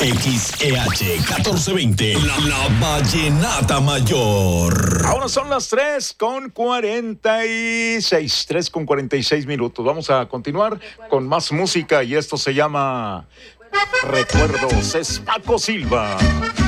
XEH 1420, la Vallenata Mayor. Ahora son las 3:46 minutos. Vamos a continuar con más música y esto se llama Recuerdos. Es Paco Silva.